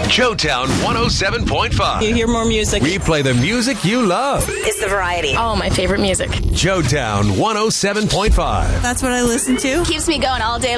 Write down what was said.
Joetown 107.5. You hear more music. We play the music you love. It's the variety. Oh, my favorite music. Joetown 107.5. That's what I listen to. Keeps me going all day